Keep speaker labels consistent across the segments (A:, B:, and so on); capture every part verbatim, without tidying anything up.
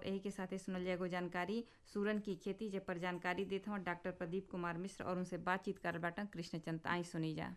A: यही के साथ सुनल जाएगो जानकारी सूरन की खेती जे पर जानकारी देते हैं डॉक्टर प्रदीप कुमार मिश्र और उनसे बातचीत कर बाटन कृष्णचंद। आई सुनी जा।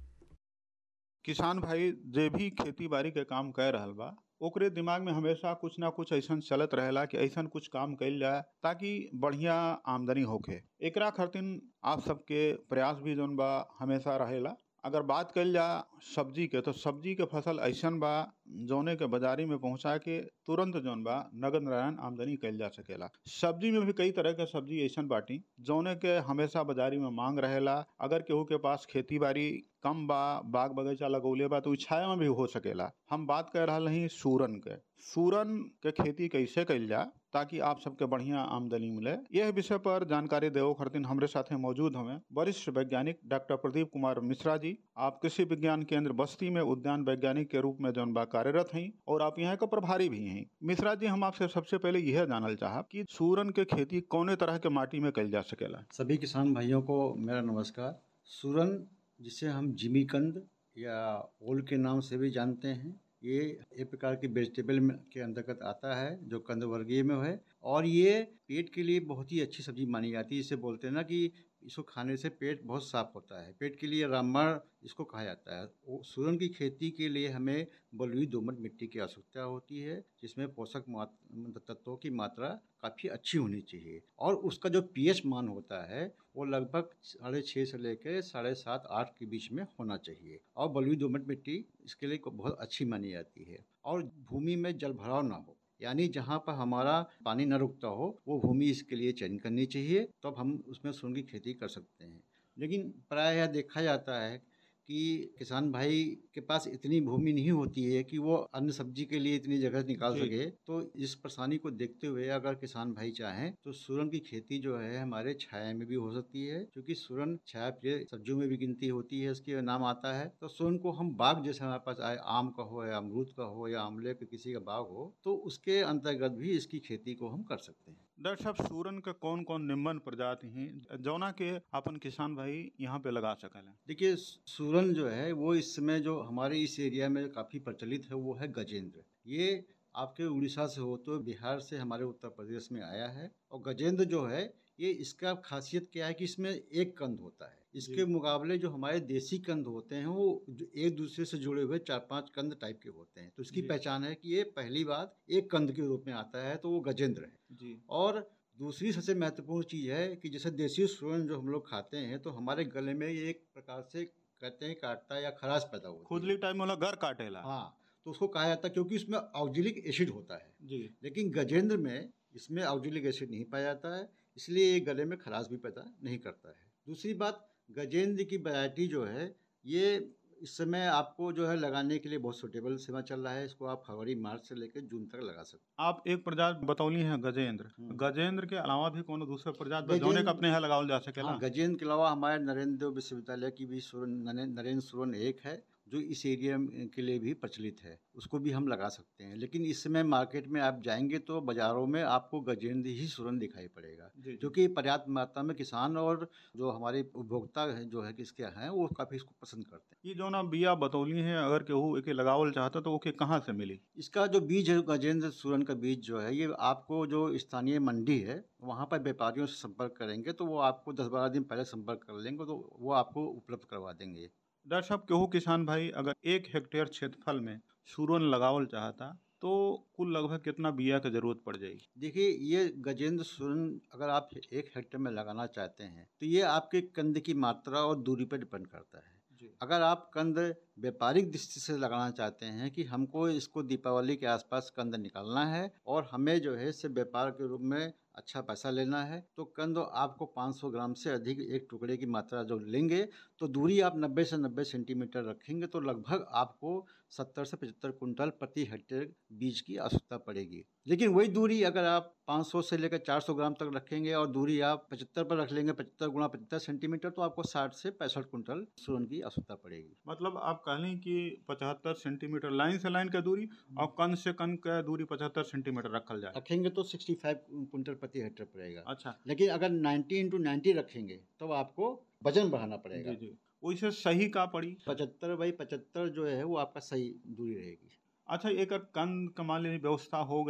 B: किसान भाई जे भी खेती बाड़ी के काम कर रहल बा ओकरे दिमाग में हमेशा कुछ ना कुछ ऐसा चलत रहेला कि ऐसा कुछ काम कइल जाए ताकि बढ़िया आमदनी होखे। एकरा खातिर आप सबके प्रयास भी जौन बा हमेशा रहेला। अगर बात कइल जा सब्जी के तो सब्जी के फसल ऐसन बा जौने के बाजारी में पहुंचा के तुरंत जौन बा नगद नारायण आमदनी कइल जा सकेला। सब्जी में भी कई तरह के सब्जी ऐसन बाटी जौने के हमेशा बाजारी में मांग रहेला। अगर केहू के पास खेती बाड़ी कम बा, बाग बगीचा लगौले बा तो छाया में भी हो सकेला। हम बात कर रहा नहीं सूरन के सूरन के खेती कैसे कइल जा ताकि आप सबके बढ़िया आमदनी मिले। यह विषय पर जानकारी देवो खातिर हमरे साथे मौजूद हमें वरिष्ठ वैज्ञानिक डॉक्टर प्रदीप कुमार मिश्रा जी। आप कृषि विज्ञान केंद्र बस्ती में उद्यान वैज्ञानिक के रूप में जौन बा कार्यरत हैं और आप यहाँ के प्रभारी भी हैं। मिश्रा जी, हम आपसे सबसे पहले यह जानल चाहब कि सूरन के खेती कौने तरह के माटी में कइल जा सकेला।
C: सभी किसान भाइयों को मेरा नमस्कार। सूरन जिसे हम जिमीकंद या ओल के नाम से भी जानते हैं, ये एक प्रकार की वेजिटेबल के अंतर्गत आता है जो कंद वर्गीय में है और ये पेट के लिए बहुत ही अच्छी सब्जी मानी जाती है। इसे बोलते हैं ना कि इसको खाने से पेट बहुत साफ होता है, पेट के लिए रामबाण इसको कहा जाता है। सूरन की खेती के लिए हमें बलुई दोमट मिट्टी की आवश्यकता होती है जिसमें पोषक तत्वों की मात्रा काफ़ी अच्छी होनी चाहिए और उसका जो पीएच मान होता है वो लगभग साढ़े छः से लेकर साढ़े सात आठ के बीच में होना चाहिए और बलुई दोमट मिट्टी इसके लिए बहुत अच्छी मानी जाती है। और भूमि में जल भराव ना हो, यानी जहाँ पर हमारा पानी न रुकता हो वो भूमि इसके लिए चयन करनी चाहिए, तब तो हम उसमें सूरन की खेती कर सकते हैं। लेकिन प्रायः यह देखा जाता है कि किसान भाई के पास इतनी भूमि नहीं होती है कि वो अन्न सब्जी के लिए इतनी जगह निकाल सके। तो इस परेशानी को देखते हुए अगर किसान भाई चाहें तो सूरन की खेती जो है हमारे छाया में भी हो सकती है, क्योंकि सूरन छाया प्रिय सब्जियों में भी गिनती होती है, इसके नाम आता है। तो सूरन को हम बाग जैसे हमारे पास आए आम का हो या अमरूद का हो या आंवले के किसी का बाग हो तो उसके अंतर्गत भी इसकी खेती को हम कर सकते हैं।
B: डॉक्टर साहब, सूरन का कौन कौन निम्न प्रजाति हैं जौना के अपन किसान भाई यहाँ पे लगा सकेला?
C: देखिए, सूरन जो है वो इस समय जो हमारे इस एरिया में काफ़ी प्रचलित है वो है गजेंद्र। ये आपके उड़ीसा से हो तो बिहार से हमारे उत्तर प्रदेश में आया है। और गजेंद्र जो है ये इसका खासियत क्या है कि इसमें एक कंद होता है। इसके मुकाबले जो हमारे देसी कंद होते हैं वो एक दूसरे से जुड़े हुए चार पांच कंद टाइप के होते हैं। तो इसकी पहचान है कि ये पहली बात एक कंद के रूप में आता है तो वो गजेंद्र है जी। और दूसरी सबसे महत्वपूर्ण चीज़ है कि जैसे देसी सूरन जो हम लोग खाते हैं तो हमारे गले में ये एक प्रकार से कहते हैं काटता है या खराश पैदा होती है,
B: खुजली टाइप में घर काटेला।
C: हाँ, तो उसको कहा जाता है क्योंकि उसमें ऑक्जेलिक एसिड होता है जी। लेकिन गजेंद्र में इसमें ऑक्जेलिक एसिड नहीं पाया जाता है, इसलिए ये गले में खराश भी पैदा नहीं करता है। दूसरी बात, गजेंद्र की वैरायटी जो है ये इस समय आपको जो है लगाने के लिए बहुत सूटेबल समय चल रहा है। इसको आप फरवरी मार्च से लेकर जून तक लगा सकते हैं।
B: आप एक प्रजाति बतौली है गजेंद्र, गजेंद्र के अलावा भी कोनो दूसरा प्रजाति जौने का अपने यहाँ लगावल जा सकेला?
C: हाँ, गजेंद्र के अलावा हमारे नरेंद्र देव विश्वविद्यालय की भी सूरन नरेंद्र सूरन एक है जो इस एरिया के लिए भी प्रचलित है, उसको भी हम लगा सकते हैं। लेकिन इस समय मार्केट में आप जाएंगे तो बाजारों में आपको गजेंद्र ही सूरन दिखाई पड़ेगा, क्योंकि पर्याप्त मात्रा में किसान और जो हमारे उपभोक्ता है जो है किसके हैं वो काफ़ी इसको पसंद करते हैं।
B: ये जो ना बिया बतौली है, अगर केहू एके लगावल चाहता तो ओके कहाँ से मिली?
C: इसका जो बीज है गजेंद्र सूरन का बीज जो है ये आपको जो स्थानीय मंडी है वहाँ पर व्यापारियों से संपर्क करेंगे तो वो आपको दस बारह दिन पहले संपर्क कर लेंगे तो वो आपको उपलब्ध करवा देंगे।
B: डॉक्टर साहब, केहू किसान भाई अगर एक हेक्टेयर क्षेत्रफल में सूरन लगावल चाहता तो कुल लगभग कितना बिया की जरूरत पड़ जाएगी?
C: देखिए, ये गजेंद्र सूरन अगर आप एक हेक्टेयर में लगाना चाहते हैं तो ये आपके कंद की मात्रा और दूरी पर डिपेंड करता है। अगर आप कंद व्यापारिक दृष्टि से लगाना चाहते हैं कि हमको इसको दीपावली के आसपास कंद निकालना है और हमें जो है इसे व्यापार के रूप में अच्छा पैसा लेना है, तो कंद आपको पाँच सौ ग्राम से अधिक एक टुकड़े की मात्रा जो लेंगे तो दूरी आप नब्बे से नब्बे सेंटीमीटर रखेंगे तो लगभग आपको सत्तर से पचहत्तर कुंटल प्रति हेक्टेयर बीज की आवश्यकता पड़ेगी। लेकिन वही दूरी अगर आप पाँच सौ से लेकर चार सौ ग्राम तक रखेंगे और दूरी आप पचहत्तर पर रख लेंगे, पचहत्तर गुणा पचहत्तर सेंटीमीटर, तो आपको साठ से पैंसठ कुंटल सूरन की आवश्यकता पड़ेगी।
B: मतलब आप कहलें कि पचहत्तर सेंटीमीटर लाइन से लाइन का दूरी और कंद से कंद का दूरी पचहत्तर सेंटीमीटर रखल जाए
C: रखेंगे तो पैंसठ कुंटल प्रति हेक्टेयर पड़ेगा।
B: अच्छा,
C: लेकिन अगर नब्बे इंटू नब्बे रखेंगे तो आपको वजन बढ़ाना पड़ेगा।
B: जी जी, वैसे सही का पड़ी
C: पचहत्तर बाई पचहत्तर जो है वो आपका सही दूरी रहेगी।
B: अच्छा, एक कंद कमा ली व्यवस्था हो गई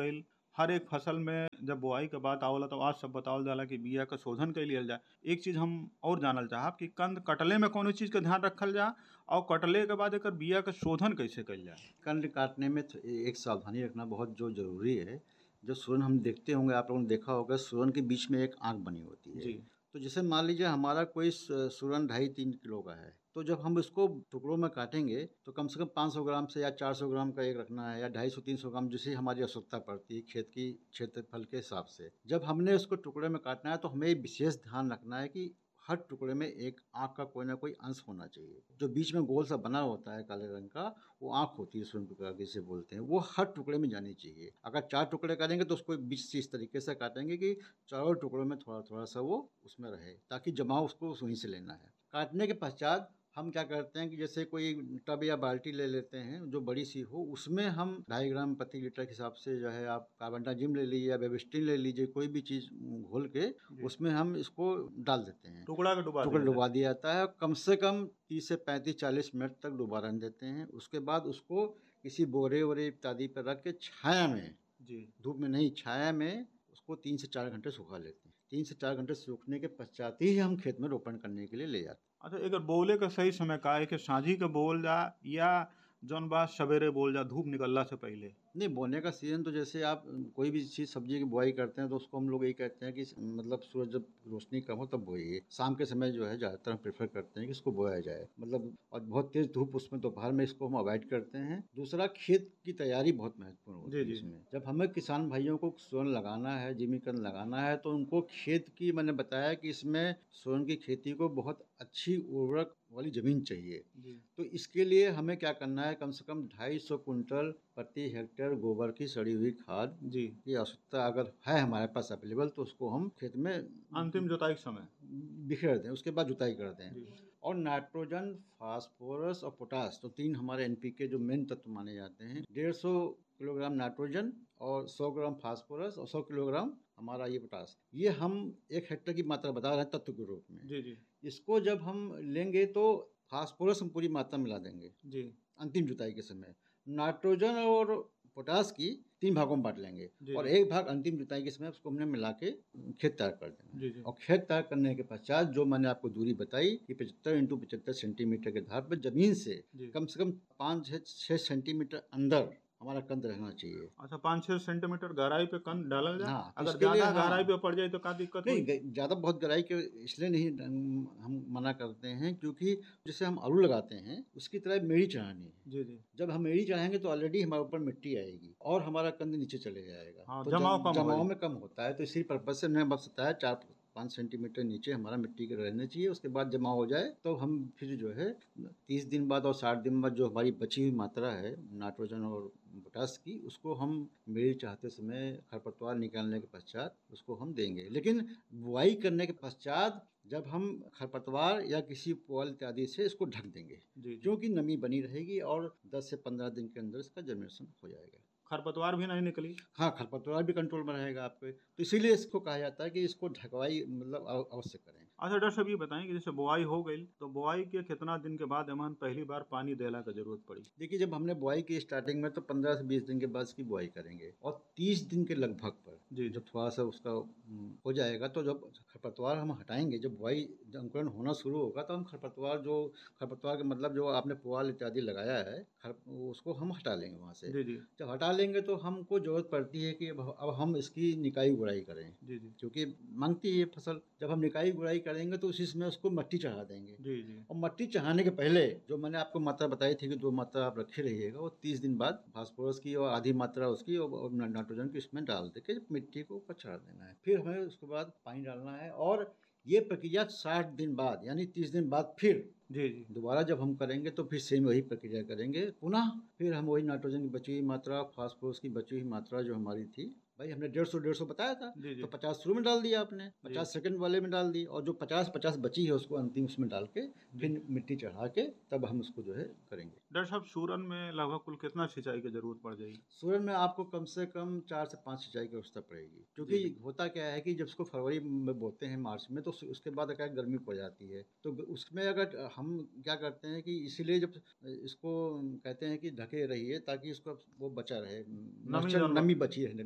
B: हर एक फसल में जब बुआई के बात आवला तो आज सब बतावल जाला कि बिया का शोधन कर लियल जाए। एक चीज हम और जानल चाहब कि कंद कटले में कौन चीज का ध्यान रखल जा और कटले के बाद एकर बिया का शोधन कैसे कइल जाए।
C: कंद काटने में तो एक सावधानी रखना बहुत जो जरूरी है। जो सूरन हम देखते होंगे, आप लोगों ने देखा होगा, सूरन के बीच में एक आंख बनी होती है।
B: जी।
C: तो जैसे मान लीजिए हमारा कोई सूरन ढाई तीन किलो का है, तो जब हम इसको टुकड़ों में काटेंगे तो कम से कम पाँच सौ ग्राम से या चार सौ ग्राम का एक रखना है, या ढाई सौ तीन सौ ग्राम, जिससे हमारी आवश्यकता पड़ती है खेत की क्षेत्रफल के हिसाब से। जब हमने उसको टुकड़े में काटना है तो हमें विशेष ध्यान रखना है कि हर टुकड़े में एक आँख का कोई ना कोई अंश होना चाहिए। जो बीच में गोल सा बना होता है काले रंग का, वो आँख होती है, सूरन प्रकार जिसे बोलते हैं, वो हर टुकड़े में जानी चाहिए। अगर चार टुकड़े करेंगे तो उसको बीच से इस तरीके से काटेंगे कि चारों टुकड़ों में थोड़ा थोड़ा सा वो उसमें रहे, ताकि जमाव उसको वहीं से लेना है। काटने के पश्चात हम क्या करते हैं कि जैसे कोई टब या बाल्टी ले लेते हैं जो बड़ी सी हो, उसमें हम ढाई ग्राम प्रति लीटर के हिसाब से जो है, आप कार्बेंडाजिम ले लीजिए या बेबिस्टिन ले लीजिए, कोई भी चीज़ घोल के उसमें हम इसको डाल देते हैं।
B: टुकड़ा का डुबा
C: टुकड़ा डुबा दिया जाता है। कम से कम तीस से पैंतीस चालीस मिनट तक डुबा रहने देते हैं। उसके बाद उसको किसी बोरे वोरे इत्यादि पर रख के छाया में,
B: जी,
C: धूप में नहीं, छाया में उसको तीन से चार घंटे सुखा लेते हैं। तीन से चार घंटे सूखने के पश्चात ही हम खेत में रोपण करने के लिए ले जाते हैं।
B: अच्छा, एकर बोले का सही समय का है कि साँझी के बोल जा या जौन बा सवेरे बोल जा धूप निकलला से पहले।
C: नहीं, बोने का सीज़न तो जैसे आप कोई भी चीज़ सब्जी की बुआई करते हैं तो उसको हम लोग यही कहते हैं कि मतलब सूरज जब रोशनी कम हो तब बोइए। शाम के समय जो है ज़्यादातर हम प्रेफर करते हैं कि इसको बोया जाए, मतलब और बहुत तेज़ धूप उसमें दोपहर में इसको हम अवॉइड करते हैं। दूसरा, खेत की तैयारी बहुत महत्वपूर्ण होती
B: जी,
C: है
B: जी।
C: इसमें। जब हमें किसान भाइयों को सूरन लगाना है, जिमीकंद लगाना है, तो उनको खेत की, मैंने बताया कि इसमें सूरन की खेती को बहुत अच्छी उर्वरक वाली ज़मीन चाहिए।
B: जी,
C: तो इसके लिए हमें क्या करना है, कम से कम ढाई सौ कुंटल प्रति हेक्टेयर गोबर की सड़ी हुई खाद
B: जी।
C: की आवश्यकता अगर है हमारे पास अवेलेबल, तो उसको हम खेत में
B: अंतिम जोताई के समय।
C: बिखेर दें, उसके बाद जुताई कर दें।
B: जी,
C: और नाइट्रोजन, फास्फोरस और पोटास, तो तीन हमारे एनपीके जो मेन तत्व माने जाते हैं। डेढ़ सौ किलोग्राम नाइट्रोजन और सौ ग्राम फास्फोरस और सौ किलोग्राम हमारा ये पोटास, ये हम एक हेक्टेयर की मात्रा बता रहे हैं तत्व के रूप में।
B: जी, जी,
C: इसको जब हम लेंगे तो फास्फोरस हम पूरी मात्रा मिला देंगे
B: जी,
C: अंतिम जुताई के समय। नाइट्रोजन और पोटास की तीन भागों में बांट लेंगे
B: जी,
C: और
B: जी।
C: एक भाग अंतिम जुताई के समय उसको हमने मिला के खेत तैयार कर देना
B: जी,
C: है।
B: जी।
C: और खेत तैयार करने के पश्चात जो मैंने आपको दूरी बताई कि पचहत्तर इंटू पचहत्तर सेंटीमीटर के धार पर जमीन से
B: जी।
C: कम से कम पाँच से छः सेंटीमीटर अंदर हमारा कंद रहना चाहिए।
B: अच्छा, पाँच छः सेंटीमीटर गहराई पे कंद डालल जाए।
C: हाँ, तो
B: अगर
C: इसके लिए
B: ज्यादा
C: हाँ
B: गहराई पे पड़ जाए तो का दिक्कत
C: नहीं,
B: हुई।
C: ग- ज़्यादा बहुत गहराई के इसलिए नहीं हम हम मना करते हैं, क्योंकि जैसे हम आलू लगाते हैं उसकी तरह मेड़ी चढ़ानी है।
B: जी, जी।
C: जब हम मेड़ी चढ़ाएंगे तो ऑलरेडी हमारे ऊपर मिट्टी आएगी और हमारा कंद नीचे चले जाएगा।
B: हाँ,
C: तो
B: जमाव
C: जम-
B: कम
C: जमाव
B: होई।
C: में कम होता है। तो इसी पर्पज से हमने बस बताया चार पाँच सेंटीमीटर नीचे हमारा मिट्टी के रहना चाहिए। उसके बाद जमा हो जाए तो हम फिर जो है तीस दिन बाद और साठ दिन बाद जो हमारी बची हुई मात्रा है नाइट्रोजन और पोटास की, उसको हम मेड़ी चाहते समय खरपतवार निकालने के पश्चात उसको हम देंगे। लेकिन बुआई करने के पश्चात जब हम खरपतवार या किसी पुआल इत्यादि से इसको ढक देंगे,
B: जी, जी।
C: क्योंकि नमी बनी रहेगी और दस से पंद्रह दिन के अंदर इसका जर्मिनेशन हो जाएगा।
B: खरपतवार भी नहीं निकली।
C: हाँ, खरपतवार भी कंट्रोल में रहेगा आपके। तो इसीलिए इसको कहा जाता है कि इसको ढकवाई मतलब अव- अवश्य करें।
B: अच्छा डॉक्टर साहब, ये बताएं कि जैसे बुआई हो गई तो बुआई के कितना दिन के बाद एमन पहली बार पानी देला का जरूरत पड़ी।
C: देखिए, जब हमने बुआई की स्टार्टिंग में तो पंद्रह से बीस दिन के बाद इसकी बुआई करेंगे और तीस दिन के लगभग पर
B: जी, जी।
C: जब थोड़ा सा उसका हम्म, हो जाएगा, तो जब खरपतवार हम हटाएंगे, जब बुआई जब अंकुरण होना शुरू होगा, तो हम खरपतवार जो खरपतवार का मतलब जो आपने पुआल इत्यादि लगाया है खर उसको हम हटा लेंगे वहाँ से।
B: जी, जी,
C: जब हटा लेंगे तो हमको ज़रूरत पड़ती है कि अब अब हम इसकी निकाई गुड़ाई करें,
B: जी, जी,
C: क्योंकि मांगती है ये फसल। जब हम निकाई गुड़ाई करेंगे तो उसी समय उसको मिट्टी चढ़ा देंगे।
B: जी, जी,
C: और मिट्टी चढ़ाने के पहले जो मैंने आपको मात्रा बताई थी कि दो मात्रा आप रखे रहिएगा, वो तीस दिन बाद फास्फोरस की और आधी मात्रा उसकी और और नाइट्रोजन की इसमें डाल दे के मिट्टी को ऊपर चढ़ा देना है। फिर हमें उसके बाद पानी डालना है और ये प्रक्रिया साठ दिन बाद यानी तीस दिन बाद फिर
B: जी, जी,
C: दोबारा जब हम करेंगे तो फिर सेम वही प्रक्रिया करेंगे पुनः। फिर हम वही नाइट्रोजन की बची हुई मात्रा, फास्फोरस की बची हुई मात्रा जो हमारी थी, भाई हमने डेढ़ सौ डेढ़ सौ बताया था,
B: जी, जी,
C: तो पचास शुरू में डाल दिया आपने,
B: जी।
C: पचास सेकंड वाले में डाल दी, और जो पचास पचास बची है उसको अंतिम उसमें डाल के
B: जी।
C: फिर मिट्टी चढ़ा के तब हम उसको जो है करेंगे।
B: डॉक्टर साहब, सूरन में लगभग कुल कितना सिंचाई की जरूरत पड़ जाएगी।
C: सूरन में आपको कम से कम चार से पाँच सिंचाई की व्यवस्था पड़ेगी, क्योंकि
B: जी।
C: होता क्या है कि जब उसको फरवरी में बोते हैं मार्च में, तो उसके बाद क्या गर्मी पड़ जाती है, तो उसमें अगर हम क्या करते हैं कि इसीलिए जब इसको कहते हैं कि ढके रहिए ताकि इसको वो बचा रहे,
B: नमी
C: मॉइस्चर
B: जौन बा-
C: नमी बची रहे जमीन के अंदर।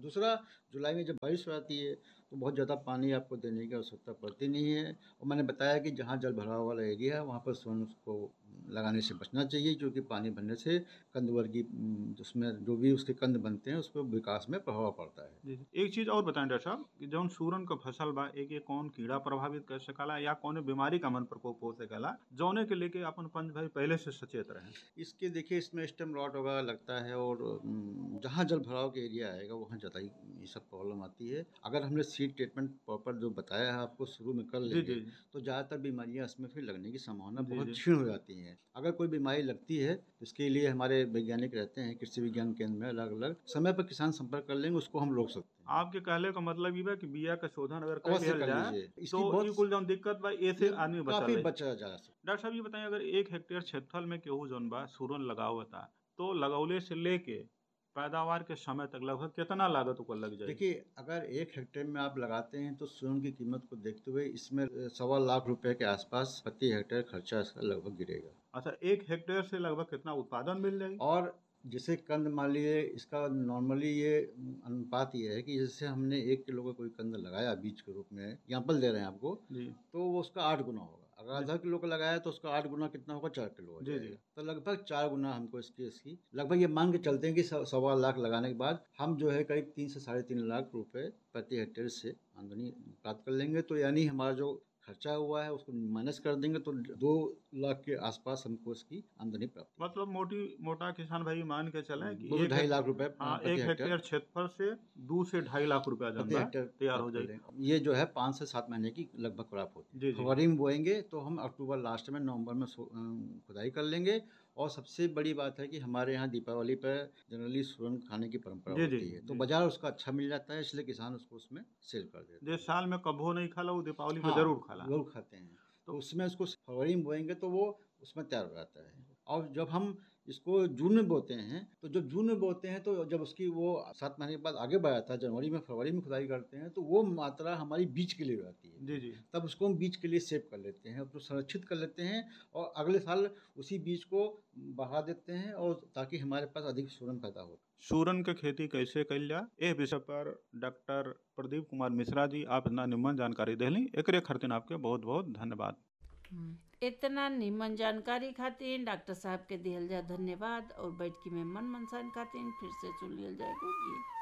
C: दूसरा, जुलाई में जब बारिश हो जाती है तो बहुत ज़्यादा पानी आपको देने की आवश्यकता पड़ती नहीं है। और मैंने बताया कि जहाँ जल भराव वाला एरिया है वहाँ पर स्वर्ण को लगाने से बचना चाहिए, क्योंकि पानी भरने से कंदवर्गी उम, उसमें जो भी उसके कंद बनते हैं उस पर विकास में प्रभाव पड़ता है।
B: जी जी। एक चीज और बताएं डॉक्टर साहब कि जौन सूरन क फसल बा एके कौन कीड़ा प्रभावित कर सकला या कौन बीमारी का मन प्रकोप हो सकेला जौने के लेके अपन पंच भाई पहले से सचेत रहे।
C: इसके देखिए इसमें स्टेम रॉट वगैरह लगता है और उम, जहाँ जल भराव के एरिया आएगा वहाँ ज़्यादा ही ये सब प्रॉब्लम आती है। अगर हमने सीड ट्रीटमेंट प्रॉपर जो बताया है आपको शुरू में कर
B: जी
C: लेंगे
B: जी जी
C: तो ज़्यादातर बीमारियाँ इसमें फिर लगने की संभावना
B: जी
C: बहुत
B: जी।
C: क्षीण हो जाती हैं। अगर कोई बीमारी लगती है तो इसके लिए हमारे वैज्ञानिक रहते हैं कृषि विज्ञान केंद्र में, अलग अलग समय पर किसान संपर्क कर लेंगे, उसको हम रोक सकते हैं।
B: आपके कहले का मतलब ये बा कि बिया का शोधन अगर कर
C: अवश्य
B: लिहल
C: कर
B: जाए
C: लीजिए,
B: तो
C: इसकी
B: ये
C: बहुत
B: कुल जौन दिक्कत बा ऐसे
C: ये
B: आदमी बचल
C: काफ़ी
B: रही।
C: बचा जा सकता
B: डॉक्टर साहब ये बताएं अगर एक हेक्टेयर क्षेत्रफल में केहू जौन बा सूरन लगावता तो लगौले से लेके पैदावार के समय तक लगभग कितना लागत ऊपर लग
C: है।
B: जाए।
C: देखिए, अगर एक हेक्टेयर में आप लगाते हैं तो स्वर्ण की कीमत को देखते हुए इसमें अ, सवा लाख रुपए के आसपास प्रति हेक्टेयर खर्चा इसका लगभग गिरेगा।
B: अच्छा एक हेक्टेयर से लगभग कितना उत्पादन मिल जाए।
C: और जैसे कंद मान लीजिए, इसका नॉर्मली ये उम, अनुपात ये है कि जैसे हमने एक किलो का कोई कंद लगाया बीज के रूप में, एग्जाम्पल दे रहे हैं आपको,
B: जी
C: तो वो उसका आठ गुना होगा। अगर
B: जी
C: आधा किलो का लगाया तो उसका आठ गुना कितना होगा, चार किलो हो
B: जी जी।
C: जाएगा। तो लगभग चार गुना हमको इसकी इसकी लगभग ये मान के चलते हैं कि सवा सवा लाख लगाने के बाद हम जो है करीब तीन से साढ़े तीन लाख रुपए प्रति हेक्टेयर से आमदनी प्राप्त कर लेंगे। तो यानी हमारा जो खर्चा हुआ है उसको माइनस कर देंगे तो दो लाख के आसपास हमको इसकी आमदनी प्राप्त होगी।
B: मतलब मोटी मोटा किसान भाई मान के चले कि
C: दो से
B: एक
C: ढाई
B: हेक्ट
C: लाख रुपए
B: हाँ
C: प्रति
B: एक
C: हेक्टेयर
B: हेक्टेयर क्षेत्रफल से दो से ढाई लाख रुपया जौन
C: प्रति
B: बा
C: हेक्टेयर
B: तैयार हो
C: प्राप्त कर
B: जाए।
C: लेंगे। ये जो है पाँच से सात महीने की लगभग क्रॉप होती है।
B: जी जी
C: फरवरी में बोएंगे तो हम अक्टूबर लास्ट में, नवंबर में सो- अम, खुदाई कर लेंगे। और सबसे बड़ी बात है कि हमारे यहाँ दीपावली पर जनरली सूरन खाने की परंपरा
B: जी जी
C: होती है, तो
B: जी।
C: बाजार उसका अच्छा मिल जाता है, इसलिए किसान उसको उसमें सेल कर देते
B: जे
C: हैं।
B: साल में कभो नहीं खाला वो दीपावली पे
C: हाँ,
B: जरूर खाला।
C: लोग खाते हैं। तो
B: तो
C: उसमें उसको फरवरी में बोएंगे तो वो उसमें तैयार हो जाता है। और जब हम इसको जून में बोते हैं तो जब जून में बोते हैं तो जब उसकी वो सात महीने के बाद आगे बढ़ जाता है, जनवरी में फरवरी में खुदाई करते हैं तो वो मात्रा हमारी बीज के लिए हो जाती है।
B: जी जी।
C: तब उसको हम बीज के लिए सेव कर लेते हैं, उसको संरक्षित कर लेते हैं और अगले साल उसी बीज को बढ़ा देते हैं, और ताकि हमारे पास अधिक सूरन पैदा हो।
B: सूरन के खेती कैसे कइल जा एह विषय पर डॉक्टर प्रदीप कुमार मिश्रा जी आप इतना निम्न जानकारी देली एकरे खातिर आपके बहुत बहुत धन्यवाद।
D: हम्म, इतना निमन जानकारी खातिर डॉक्टर साहब के दिहल जा धन्यवाद। और बैठकी में मन मनसान खातिर फिर से सुन लियल जाए गीत।